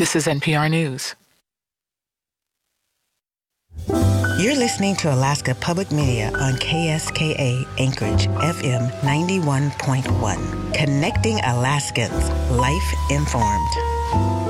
This is NPR News. You're listening to Alaska Public Media on KSKA Anchorage FM 91.1. Connecting Alaskans. Life informed.